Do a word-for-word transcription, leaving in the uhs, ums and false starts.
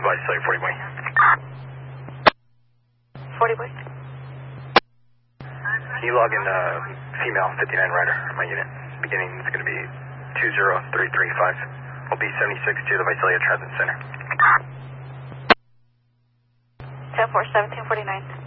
Visalia forty boy. forty boy. Can you log in uh, female fifty-nine rider, my unit? Beginning is going to be two zero three three five. Will be seventy-six to the Visalia Transit Center. ten four seventeen forty-nine.